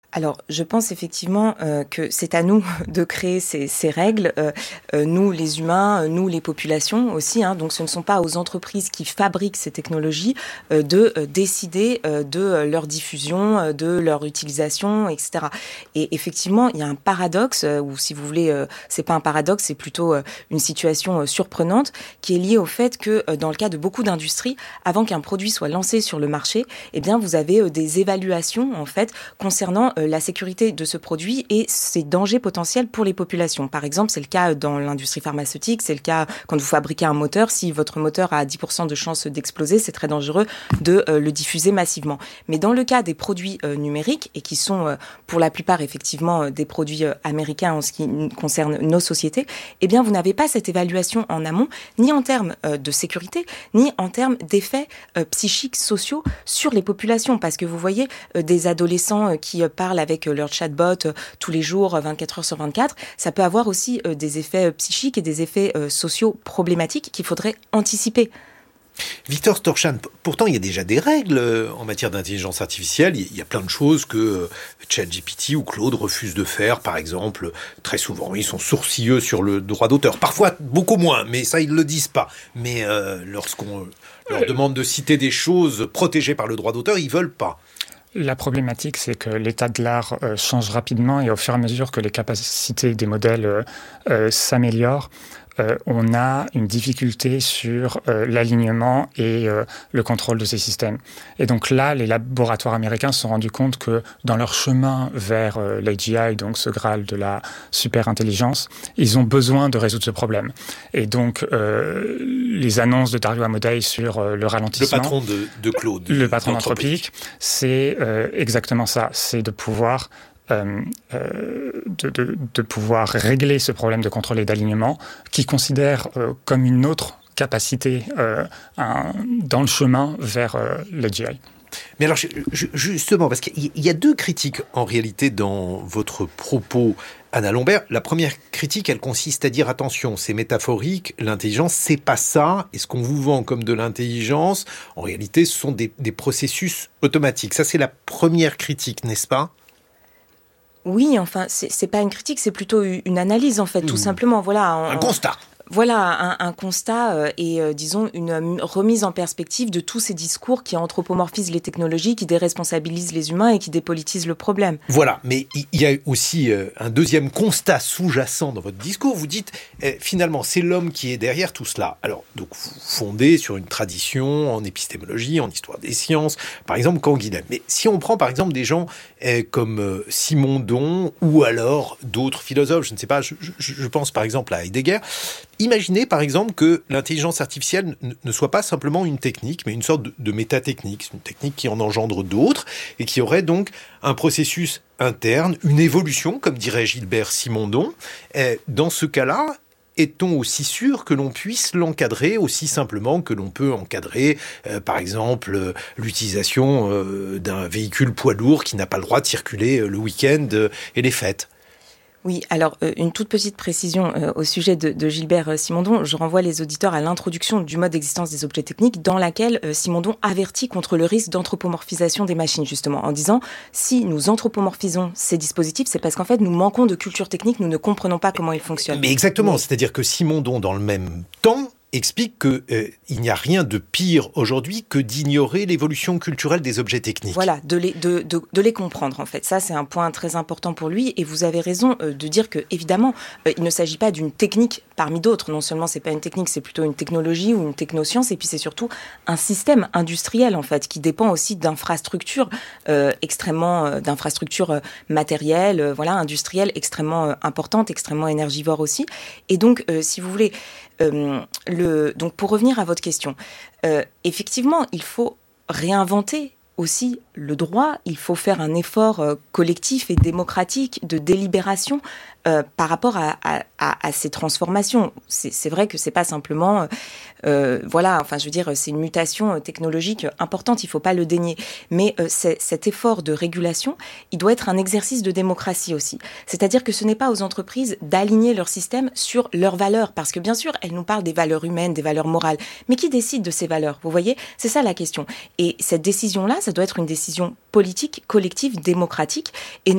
Alors, je pense effectivement que c'est à nous de créer ces règles, nous les humains, nous les populations aussi. Donc, ce ne sont pas aux entreprises qui fabriquent ces technologies de décider de leur diffusion, de leur utilisation, etc. Et effectivement, il y a un paradoxe, ou si vous voulez, c'est pas un paradoxe, c'est plutôt une situation surprenante qui est liée au fait que dans le cas de beaucoup d'industries, avant qu'un produit soit lancé sur le marché, eh bien, vous avez des évaluations en fait concernant la sécurité de ce produit et ses dangers potentiels pour les populations. Par exemple, c'est le cas dans l'industrie pharmaceutique, c'est le cas quand vous fabriquez un moteur. Si votre moteur a 10% de chances d'exploser, c'est très dangereux de le diffuser massivement. Mais dans le cas des produits numériques, et qui sont pour la plupart effectivement des produits américains en ce qui concerne nos sociétés, eh bien vous n'avez pas cette évaluation en amont, ni en termes de sécurité, ni en termes d'effets psychiques, sociaux sur les populations. Parce que vous voyez des adolescents qui parlent avec leur chatbot tous les jours, 24 heures sur 24, ça peut avoir aussi des effets psychiques et des effets sociaux problématiques qu'il faudrait anticiper. Victor Storchan, pourtant il y a déjà des règles en matière d'intelligence artificielle. Il y a plein de choses que ChatGPT ou Claude refusent de faire. Par exemple, très souvent, ils sont sourcilleux sur le droit d'auteur. Parfois, beaucoup moins, mais ça, ils ne le disent pas. Mais lorsqu'on leur demande de citer des choses protégées par le droit d'auteur, ils ne veulent pas. La problématique, c'est que l'état de l'art change rapidement et au fur et à mesure que les capacités des modèles s'améliorent, on a une difficulté sur l'alignement et le contrôle de ces systèmes. Et donc là, les laboratoires américains se sont rendus compte que dans leur chemin vers l'AGI, donc ce Graal de la super-intelligence, ils ont besoin de résoudre ce problème. Et donc, les annonces de Dario Amodei sur le ralentissement... Le patron de Claude. Le patron d'Anthropic, c'est exactement ça. C'est de pouvoir... de pouvoir régler ce problème de contrôle et d'alignement qui considère comme une autre capacité dans le chemin vers l'AGI. Mais alors, justement, parce qu'il y a deux critiques en réalité dans votre propos, Anna Lombert. La première critique, elle consiste à dire attention, c'est métaphorique, l'intelligence, c'est pas ça, et ce qu'on vous vend comme de l'intelligence, en réalité, ce sont des processus automatiques. Ça, c'est la première critique, n'est-ce pas ? Oui, enfin, c'est pas une critique, c'est plutôt une analyse, en fait, tout simplement. Voilà, un constat. Voilà, un constat et, disons, une remise en perspective de tous ces discours qui anthropomorphisent les technologies, qui déresponsabilisent les humains et qui dépolitisent le problème. Voilà, mais il y a aussi un deuxième constat sous-jacent dans votre discours. Vous dites, finalement, c'est l'homme qui est derrière tout cela. Alors, donc, fondé sur une tradition en épistémologie, en histoire des sciences, par exemple, Canguilhem. Mais si on prend, par exemple, des gens comme Simondon ou alors d'autres philosophes, je ne sais pas, je pense par exemple à Heidegger. Imaginez par exemple que l'intelligence artificielle ne soit pas simplement une technique, mais une sorte de métatechnique. C'est une technique qui en engendre d'autres et qui aurait donc un processus interne, une évolution, comme dirait Gilbert Simondon. Dans ce cas-là, est-on aussi sûr que l'on puisse l'encadrer aussi simplement que l'on peut encadrer, par exemple, l'utilisation d'un véhicule poids lourd qui n'a pas le droit de circuler le week-end et les fêtes ? Oui, alors une toute petite précision au sujet de Gilbert Simondon. Je renvoie les auditeurs à l'introduction du mode d'existence des objets techniques dans laquelle Simondon avertit contre le risque d'anthropomorphisation des machines, justement, en disant si nous anthropomorphisons ces dispositifs, c'est parce qu'en fait nous manquons de culture technique, nous ne comprenons pas comment ils fonctionnent. Mais exactement, c'est-à-dire que Simondon, dans le même temps, explique qu'il n'y a rien de pire aujourd'hui que d'ignorer l'évolution culturelle des objets techniques. Voilà, de les comprendre en fait. Ça, c'est un point très important pour lui. Et vous avez raison de dire que, évidemment, il ne s'agit pas d'une technique parmi d'autres. Non seulement c'est pas une technique, c'est plutôt une technologie ou une technoscience. Et puis c'est surtout un système industriel en fait qui dépend aussi d'infrastructures d'infrastructures matérielles, industrielles extrêmement importantes, extrêmement énergivores aussi. Et donc, si vous voulez, donc pour revenir à votre question, effectivement, il faut réinventer aussi le droit, il faut faire un effort collectif et démocratique de délibération par rapport à ces transformations. C'est vrai que c'est pas simplement, c'est une mutation technologique importante, il faut pas le dénier. Mais cet effort de régulation, il doit être un exercice de démocratie aussi. C'est-à-dire que ce n'est pas aux entreprises d'aligner leur système sur leurs valeurs, parce que bien sûr, elles nous parlent des valeurs humaines, des valeurs morales. Mais qui décide de ces valeurs ? Vous voyez, c'est ça la question. Et cette décision-là, ça doit être une décision politique, collective, démocratique, et